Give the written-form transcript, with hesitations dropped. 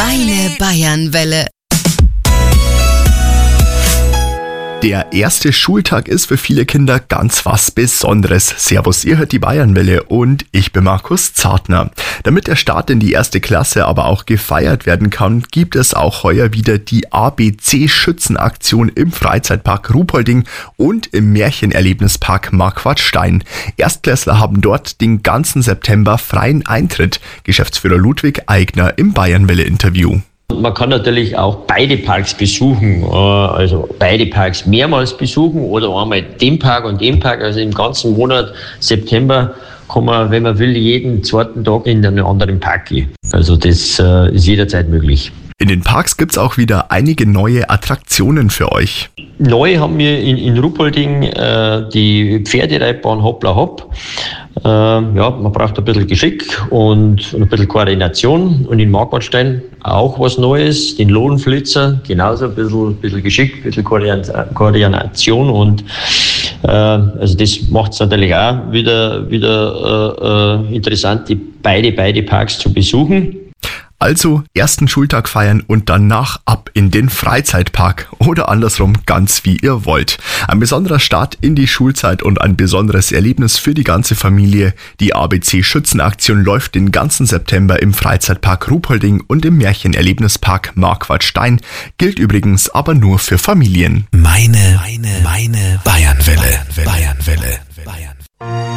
Meine Bayernwelle. Der erste Schultag ist für viele Kinder ganz was Besonderes. Servus, ihr hört die Bayernwelle und ich bin Markus Zartner. Damit der Start in die erste Klasse aber auch gefeiert werden kann, gibt es auch heuer wieder die ABC-Schützenaktion im Freizeitpark Ruhpolding und im Märchenerlebnispark Marquartstein. Erstklässler haben dort den ganzen September freien Eintritt. Geschäftsführer Ludwig Eigner im Bayernwelle-Interview. Man kann natürlich auch beide Parks besuchen, also beide Parks mehrmals besuchen oder einmal den Park und den Park. Also im ganzen Monat September kann man, wenn man will, jeden zweiten Tag in einen anderen Park gehen. Also das ist jederzeit möglich. In den Parks gibt's auch wieder einige neue Attraktionen für euch. Neu haben wir in Ruhpolding die Pferdereitbahn Hoppla Hopp. Man braucht ein bisschen Geschick und ein bisschen Koordination. Und in Marquartstein auch was Neues, den Lohnflitzer, genauso ein bisschen Geschick, ein bisschen Koordination. Und also das macht es natürlich auch wieder interessant, die beide Parks zu besuchen. Also ersten Schultag feiern und danach ab in den Freizeitpark oder andersrum, ganz wie ihr wollt. Ein besonderer Start in die Schulzeit und ein besonderes Erlebnis für die ganze Familie. Die ABC-Schützenaktion läuft den ganzen September im Freizeitpark Ruhpolding und im Märchenerlebnispark Marquartstein, gilt übrigens aber nur für Familien. Meine Bayernwelle.